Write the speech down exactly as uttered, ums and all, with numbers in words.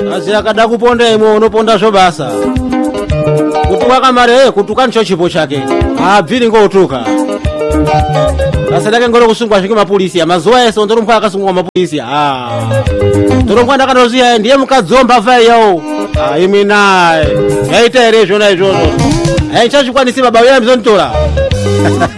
Kazi akada kuponda imwe unoponda zvo basa. Kutuka kamare kutuka nicho chipo chake. Abviri ngotuka. Basa lake ngolo kusungwa zvike mapolisi amazuwa ese ndorompa akasungwa mapolisi. Ah. Ndorompa ndakanoziya ndiye mukadzomba vai yo. Ah imi naye. Yaita ere zvona izvozvo. Aichachikwanisi baba uya mzontora.